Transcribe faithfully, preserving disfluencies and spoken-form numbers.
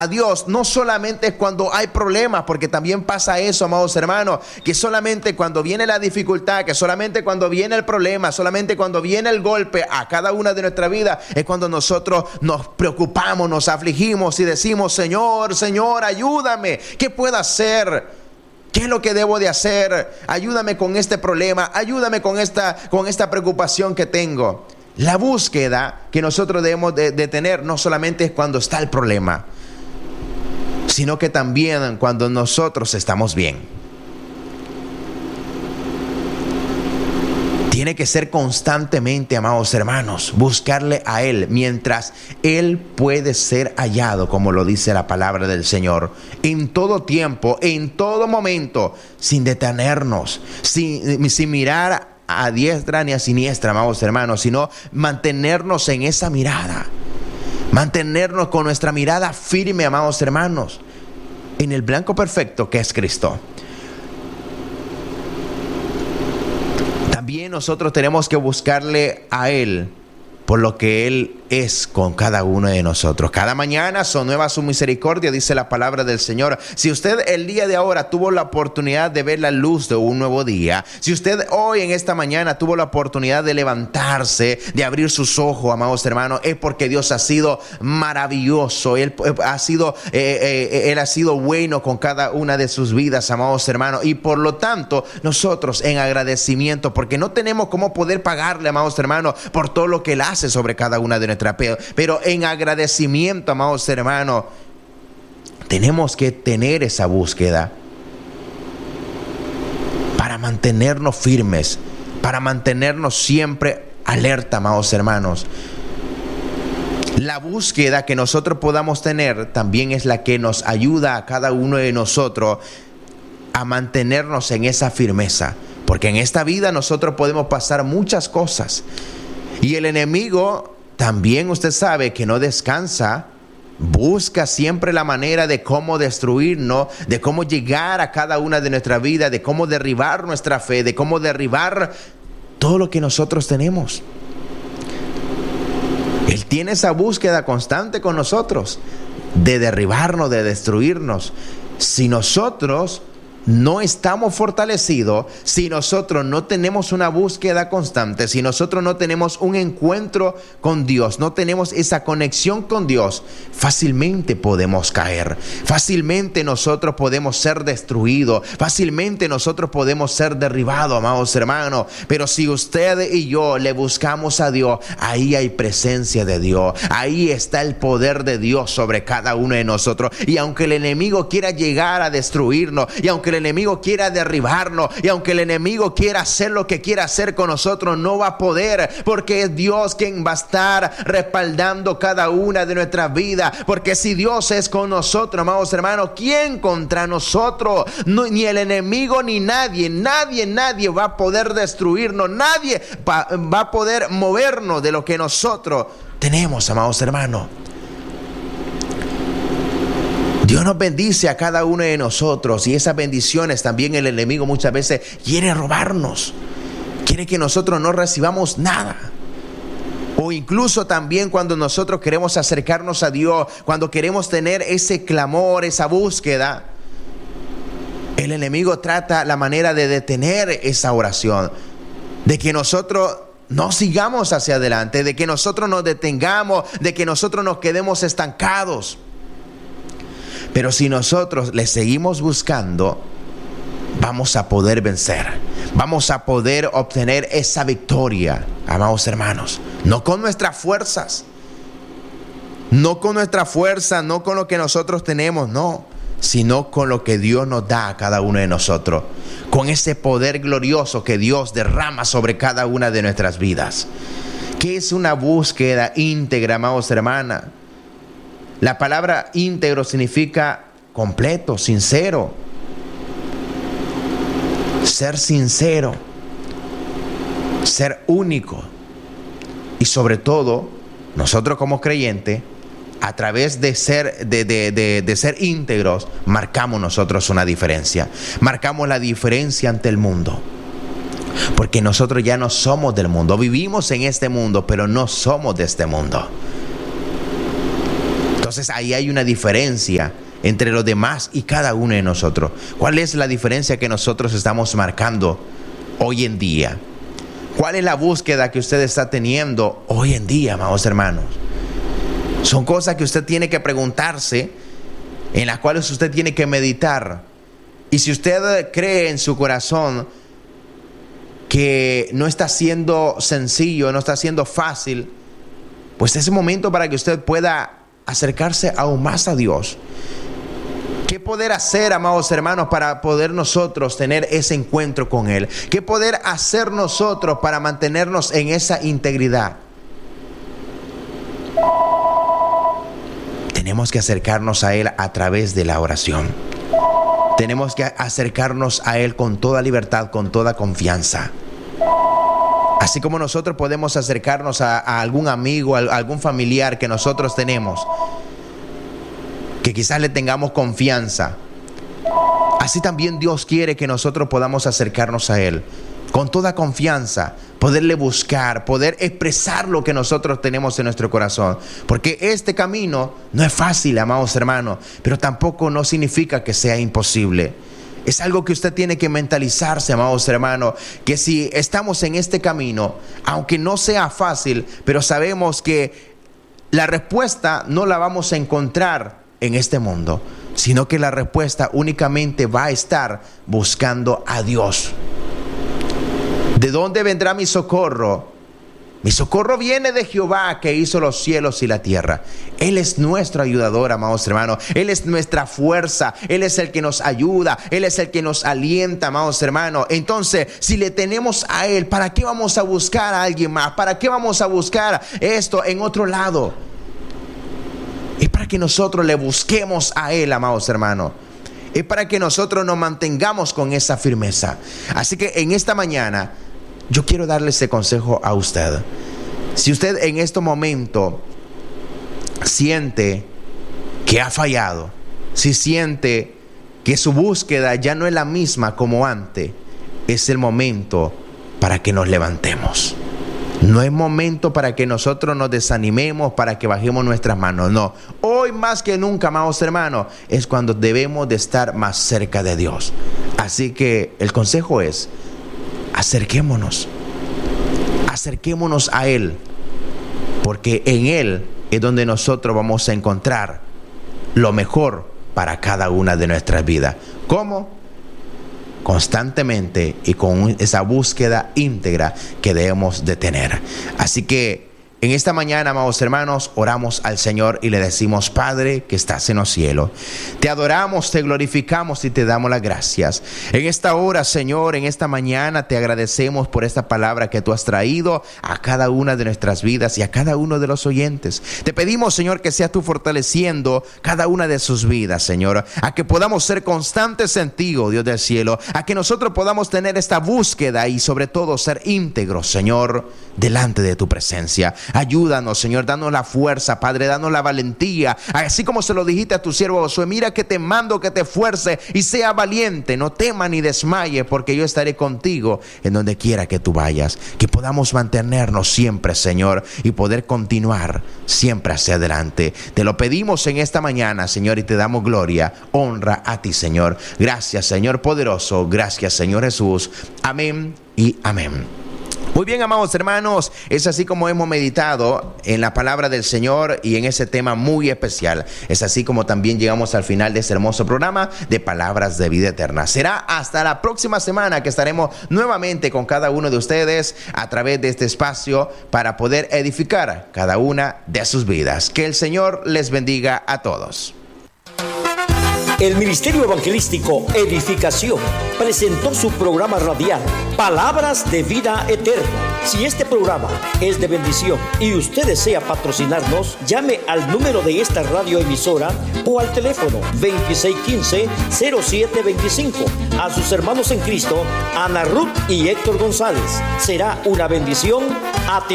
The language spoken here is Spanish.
a Dios no solamente cuando hay problemas, porque también pasa eso, amados hermanos, que solamente cuando viene la dificultad, que solamente cuando viene el problema, solamente cuando viene el golpe a cada una de nuestra vida, es cuando nosotros nos preocupamos, nos afligimos y decimos: Señor, Señor, ayúdame, ¿qué puedo hacer? ¿Qué es lo que debo de hacer? Ayúdame con este problema, ayúdame con esta, con esta preocupación que tengo. La búsqueda que nosotros debemos de, de tener no solamente es cuando está el problema, sino que también cuando nosotros estamos bien. Tiene que ser constantemente, amados hermanos, buscarle a Él mientras Él puede ser hallado, como lo dice la palabra del Señor, en todo tiempo, en todo momento, sin detenernos, sin, sin mirar a diestra ni a siniestra, amados hermanos, sino mantenernos en esa mirada. Mantenernos con nuestra mirada firme, amados hermanos, en el blanco perfecto que es Cristo. También nosotros tenemos que buscarle a Él por lo que Él es con cada uno de nosotros. Cada mañana son nuevas su misericordia, dice la palabra del Señor. Si usted el día de ahora tuvo la oportunidad de ver la luz de un nuevo día, si usted hoy en esta mañana tuvo la oportunidad de levantarse, de abrir sus ojos, amados hermanos, es porque Dios ha sido maravilloso. Él ha sido, eh, eh, Él ha sido bueno con cada una de sus vidas, amados hermanos. Y por lo tanto, nosotros en agradecimiento, porque no tenemos cómo poder pagarle, amados hermanos, por todo lo que Él hace sobre cada una de nuestras. Pero en agradecimiento, amados hermanos, tenemos que tener esa búsqueda para mantenernos firmes, para mantenernos siempre alerta, amados hermanos. La búsqueda que nosotros podamos tener también es la que nos ayuda a cada uno de nosotros a mantenernos en esa firmeza, porque en esta vida nosotros podemos pasar muchas cosas y el enemigo también, usted sabe que no descansa, busca siempre la manera de cómo destruirnos, de cómo llegar a cada una de nuestra vida, de cómo derribar nuestra fe, de cómo derribar todo lo que nosotros tenemos. Él tiene esa búsqueda constante con nosotros, de derribarnos, de destruirnos. Si nosotros no estamos fortalecidos, si nosotros no tenemos una búsqueda constante, si nosotros no tenemos un encuentro con Dios, no tenemos esa conexión con Dios, fácilmente podemos caer, fácilmente nosotros podemos ser destruidos, fácilmente nosotros podemos ser derribados, amados hermanos. Pero si usted y yo le buscamos a Dios, ahí hay presencia de Dios, ahí está el poder de Dios sobre cada uno de nosotros. Y aunque el enemigo quiera llegar a destruirnos, y aunque el enemigo quiera derribarnos, y aunque el enemigo quiera hacer lo que quiera hacer con nosotros, no va a poder, porque es Dios quien va a estar respaldando cada una de nuestras vidas. Porque si Dios es con nosotros, amados hermanos, ¿quién contra nosotros? No, ni el enemigo ni nadie, nadie, nadie va a poder destruirnos, nadie va, va a poder movernos de lo que nosotros tenemos, amados hermanos. Dios nos bendice a cada uno de nosotros, y esas bendiciones también el enemigo muchas veces quiere robarnos, quiere que nosotros no recibamos nada. O incluso también cuando nosotros queremos acercarnos a Dios, cuando queremos tener ese clamor, esa búsqueda, el enemigo trata la manera de detener esa oración, de que nosotros no sigamos hacia adelante, de que nosotros nos detengamos, de que nosotros nos quedemos estancados. Pero si nosotros le seguimos buscando, vamos a poder vencer, vamos a poder obtener esa victoria, amados hermanos. No con nuestras fuerzas, no con nuestra fuerza, no con lo que nosotros tenemos, no, sino con lo que Dios nos da a cada uno de nosotros, con ese poder glorioso que Dios derrama sobre cada una de nuestras vidas. ¿Qué es una búsqueda íntegra, amados hermanos? La palabra íntegro significa completo, sincero. Ser sincero, ser único. Y sobre todo, nosotros como creyentes, a través de ser, de, de, de, de ser íntegros, marcamos nosotros una diferencia. Marcamos la diferencia ante el mundo. Porque nosotros ya no somos del mundo. Vivimos en este mundo, pero no somos de este mundo. Entonces ahí hay una diferencia entre los demás y cada uno de nosotros. ¿Cuál es la diferencia que nosotros estamos marcando hoy en día? ¿Cuál es la búsqueda que usted está teniendo hoy en día, amados hermanos? Son cosas que usted tiene que preguntarse, en las cuales usted tiene que meditar. Y si usted cree en su corazón que no está siendo sencillo, no está siendo fácil, pues es el momento para que usted pueda acercarse aún más a Dios. ¿Qué poder hacer, amados hermanos, para poder nosotros tener ese encuentro con Él? ¿Qué poder hacer nosotros para mantenernos en esa integridad? Tenemos que acercarnos a Él a través de la oración. Tenemos que acercarnos a Él con toda libertad, con toda confianza. Así como nosotros podemos acercarnos a, a algún amigo, a algún familiar que nosotros tenemos, que quizás le tengamos confianza. Así también Dios quiere que nosotros podamos acercarnos a Él con toda confianza, poderle buscar, poder expresar lo que nosotros tenemos en nuestro corazón. Porque este camino no es fácil, amados hermanos, pero tampoco no significa que sea imposible. Es algo que usted tiene que mentalizarse, amados hermanos, que si estamos en este camino, aunque no sea fácil, pero sabemos que la respuesta no la vamos a encontrar en este mundo, sino que la respuesta únicamente va a estar buscando a Dios. ¿De dónde vendrá mi socorro? Mi socorro viene de Jehová, que hizo los cielos y la tierra. Él es nuestro ayudador, amados hermanos. Él es nuestra fuerza. Él es el que nos ayuda. Él es el que nos alienta, amados hermanos. Entonces, si le tenemos a Él, ¿para qué vamos a buscar a alguien más? ¿Para qué vamos a buscar esto en otro lado? Es para que nosotros le busquemos a Él, amados hermanos. Es para que nosotros nos mantengamos con esa firmeza. Así que en esta mañana yo quiero darle ese consejo a usted. Si usted en este momento siente que ha fallado, si siente que su búsqueda ya no es la misma como antes, es el momento para que nos levantemos. No es momento para que nosotros nos desanimemos, para que bajemos nuestras manos. No, hoy más que nunca, amados hermanos, es cuando debemos de estar más cerca de Dios. Así que el consejo es: acerquémonos, acerquémonos a Él, porque en Él es donde nosotros vamos a encontrar lo mejor para cada una de nuestras vidas. ¿Cómo? Constantemente y con esa búsqueda íntegra que debemos de tener. Así que en esta mañana, amados hermanos, oramos al Señor y le decimos: Padre que estás en los cielos, te adoramos, te glorificamos y te damos las gracias. En esta hora, Señor, en esta mañana te agradecemos por esta palabra que tú has traído a cada una de nuestras vidas y a cada uno de los oyentes. Te pedimos, Señor, que seas tú fortaleciendo cada una de sus vidas, Señor, a que podamos ser constantes en ti, oh Dios del cielo, a que nosotros podamos tener esta búsqueda y sobre todo ser íntegros, Señor, delante de tu presencia. Ayúdanos, Señor, danos la fuerza, Padre, danos la valentía, así como se lo dijiste a tu siervo Josué: mira que te mando que te esfuerce y sea valiente, no temas ni desmayes, porque yo estaré contigo en donde quiera que tú vayas. Que podamos mantenernos siempre, Señor, y poder continuar siempre hacia adelante. Te lo pedimos en esta mañana, Señor, y te damos gloria, honra a ti, Señor. Gracias, Señor poderoso, gracias, Señor Jesús. Amén y amén. Muy bien, amados hermanos, es así como hemos meditado en la palabra del Señor y en ese tema muy especial. Es así como también llegamos al final de este hermoso programa de Palabras de Vida Eterna. Será hasta la próxima semana que estaremos nuevamente con cada uno de ustedes a través de este espacio para poder edificar cada una de sus vidas. Que el Señor les bendiga a todos. El Ministerio Evangelístico Edificación presentó su programa radial Palabras de Vida Eterna. Si este programa es de bendición y usted desea patrocinarnos, llame al número de esta radioemisora o al teléfono veintiséis quince, cero siete veinticinco. A sus hermanos en Cristo, Ana Ruth y Héctor González. Será una bendición a ti.